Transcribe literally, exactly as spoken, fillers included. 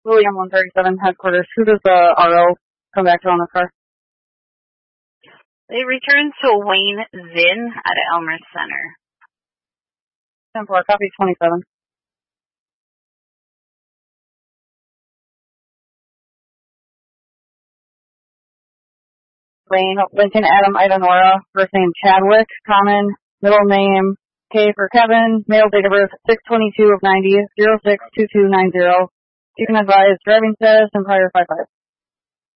William one thirty-seven, headquarters. Who does the R O come back to on the car? They returned to Wayne Zinn at Elmer Center. ten four, copy twenty-seven. Wayne, Lincoln, Adam, Ida, Nora, first name Chadwick, common, middle name K for Kevin, male, date of birth six twenty-two of ninety, zero six two two nine zero. You can advise driving status and prior five five.